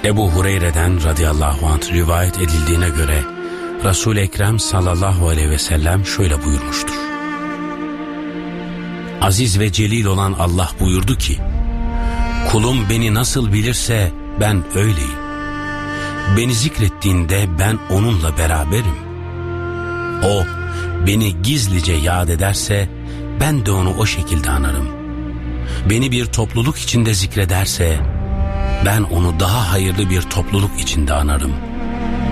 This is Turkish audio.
Ebu Hureyre'den radıyallahu anh rivayet edildiğine göre Resul-i Ekrem sallallahu aleyhi ve sellem şöyle buyurmuştur. Aziz ve celil olan Allah buyurdu ki, kulum beni nasıl bilirse ben öyleyim. Beni zikrettiğinde ben onunla beraberim. O beni gizlice yad ederse ben de onu o şekilde anarım. Beni bir topluluk içinde zikrederse ben onu daha hayırlı bir topluluk içinde anarım.